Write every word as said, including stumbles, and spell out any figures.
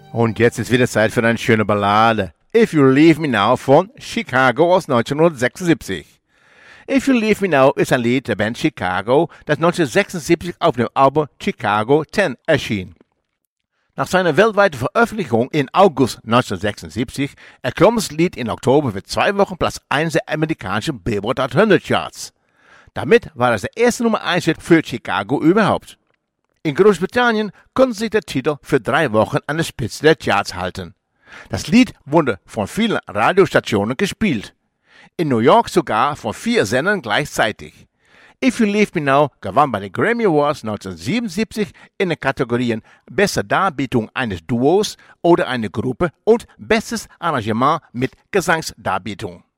Und jetzt ist wieder Zeit für eine schöne Ballade. If You Leave Me Now von Chicago aus neunzehnhundertsechsundsiebzig. If You Leave Me Now ist ein Lied der Band Chicago, das neunzehnhundertsechsundsiebzig auf dem Album Chicago zehn erschien. Nach seiner weltweiten Veröffentlichung in August neunzehnhundertsechsundsiebzig erklomm das Lied in Oktober für zwei Wochen Platz eins der amerikanischen Billboard hundert Charts. Damit war es der erste Nummer eins Hit für Chicago überhaupt. In Großbritannien konnte sich der Titel für drei Wochen an der Spitze der Charts halten. Das Lied wurde von vielen Radiostationen gespielt. In New York sogar von vier Sendern gleichzeitig. If You Leave Me Now gewann bei den Grammy Awards neunzehnhundertsiebenundsiebzig in den Kategorien Beste Darbietung eines Duos oder einer Gruppe und Bestes Arrangement mit Gesangsdarbietung.